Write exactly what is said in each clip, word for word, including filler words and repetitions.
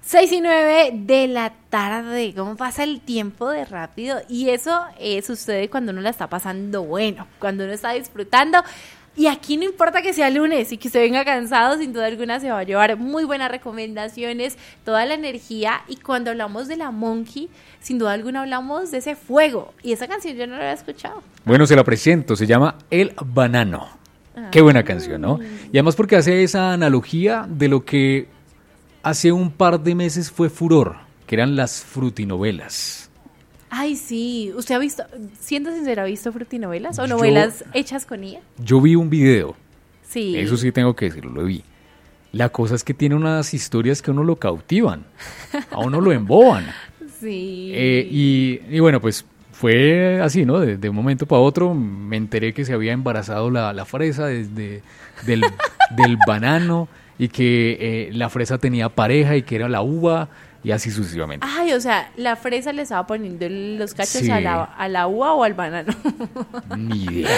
seis y nueve de la tarde, ¿cómo pasa el tiempo de rápido? Y eso eh, sucede cuando uno la está pasando bueno, cuando uno está disfrutando. Y aquí no importa que sea lunes y que se venga cansado, sin duda alguna se va a llevar muy buenas recomendaciones, toda la energía. Y cuando hablamos de la Monkey, sin duda alguna hablamos de ese fuego. Y esa canción yo no la había escuchado. Bueno, se la presento, se llama El Banano. Ah. Qué buena canción, ¿no? Y además porque hace esa analogía de lo que hace un par de meses fue furor, que eran las frutinovelas. Ay, sí. ¿Usted ha visto, siendo sincera, ha visto frutinovelas o novelas yo, hechas con ella? Yo vi un video. Sí. Eso sí tengo que decirlo, lo vi. La cosa es que tiene unas historias que a uno lo cautivan, a uno lo emboban. Sí. Eh, y, y bueno, pues fue así, ¿no? De, de un momento para otro me enteré que se había embarazado la, la fresa desde del, del banano y que eh, la fresa tenía pareja y que era la uva. Y así sucesivamente. Ay, o sea, la fresa le estaba poniendo los cachos sí. a, la, a la uva o al banano. Ni idea.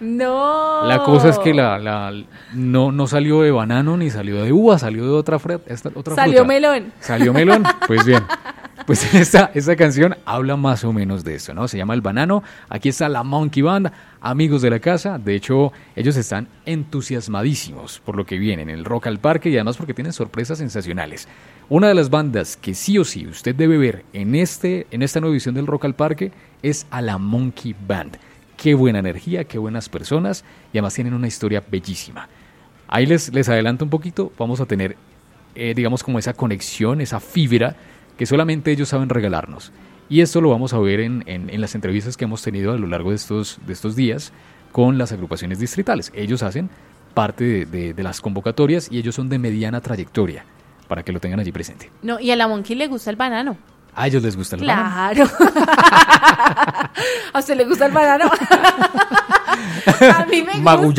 No. La cosa es que la, la no, no salió de banano ni salió de uva, salió de otra, fre, esta, otra salió fruta. melón. Salió melón, pues bien. Pues esta, esta canción habla más o menos de eso, ¿no? Se llama El Banano. Aquí está la Monkey Band, amigos de la casa. De hecho, ellos están entusiasmadísimos por lo que viene en el Rock al Parque y además porque tienen sorpresas sensacionales. Una de las bandas que sí o sí usted debe ver en, este, en esta nueva edición del Rock al Parque es a la Monkey Band. Qué buena energía, qué buenas personas y además tienen una historia bellísima. Ahí les, les adelanto un poquito, vamos a tener, eh, digamos, como esa conexión, esa fibra que solamente ellos saben regalarnos. Y esto lo vamos a ver en, en, en las entrevistas que hemos tenido a lo largo de estos, de estos días con las agrupaciones distritales. Ellos hacen parte de, de, de las convocatorias y ellos son de mediana trayectoria, para que lo tengan allí presente. No, y a la Monkey le gusta el banano. A ellos les gusta el claro. banano. Claro. ¿A usted le gusta el banano? A mí me gusta.